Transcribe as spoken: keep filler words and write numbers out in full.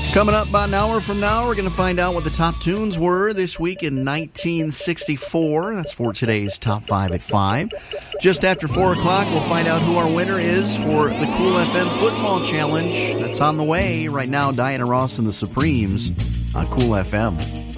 Coming up about an hour from now, we're going to find out what the top tunes were this week in nineteen sixty-four. That's for today's Top five at five. Just after four o'clock, we'll find out who our winner is for the Cool F M Football Challenge. That's on the way right now. Diana Ross and the Supremes on Cool F M.